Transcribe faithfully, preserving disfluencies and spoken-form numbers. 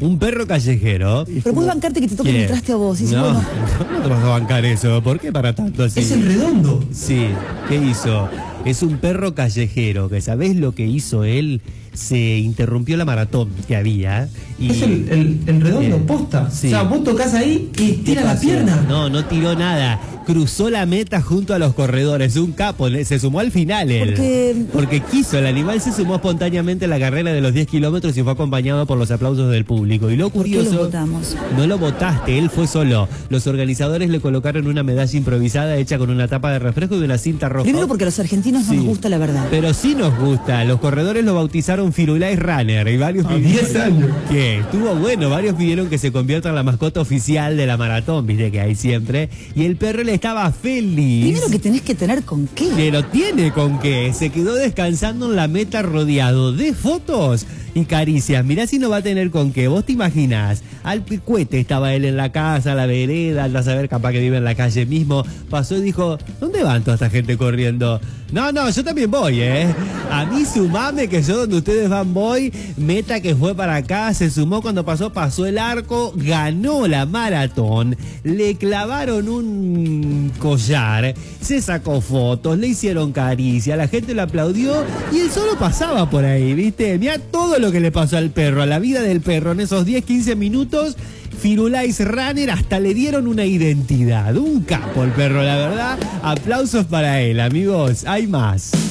Un perro callejero. Pero puedes bancarte que te toquen el traste a vos. Y no, bueno, no te vas a bancar eso. ¿Por qué para tanto así? Es el redondo. Sí, ¿qué hizo? Es un perro callejero, que ¿sabés lo que hizo él? Se interrumpió la maratón que había. Y, es el, el, el redondo, eh, posta. Sí. O sea, vos tocas ahí y tira la pasó? pierna. No, no tiró nada. Cruzó la meta junto a los corredores. Un capo, se sumó al final él. Porque... Porque quiso, el animal se sumó espontáneamente a la carrera de los diez kilómetros y fue acompañado por los aplausos del público. Y lo ¿por curioso... qué lo votamos? No lo votaste, él fue solo. Los organizadores le colocaron una medalla improvisada hecha con una tapa de refresco y una cinta roja. Primero porque a los argentinos no Sí. nos gusta la verdad. Pero sí nos gusta. Los corredores lo bautizaron Firulais Runner y varios A diez años. que estuvo bueno, varios pidieron que se convierta en la mascota oficial de la maratón, viste que hay siempre, y el perro le estaba feliz. Primero que tenés que tener con qué. Pero tiene con qué. Se quedó descansando en la meta rodeado de fotos y caricias. Mirá si no va a tener con qué. Vos te imaginás, al picuete estaba él en la casa, la vereda, andás a ver, capaz que vive en la calle mismo. Pasó y dijo, ¿dónde van toda esta gente corriendo? No, no, yo también voy, ¿eh? A mí sumame que yo donde ustedes van voy. Meta que fue para acá, se sumó cuando pasó, pasó el arco, ganó la maratón, le clavaron un collar, se sacó fotos, le hicieron caricia, la gente lo aplaudió y él solo pasaba por ahí, ¿viste? Mirá todo lo que le pasó al perro, a la vida del perro en esos diez, quince minutos. Firulais Runner hasta le dieron una identidad. Un capo el perro, la verdad. Aplausos para él, amigos. Hay más.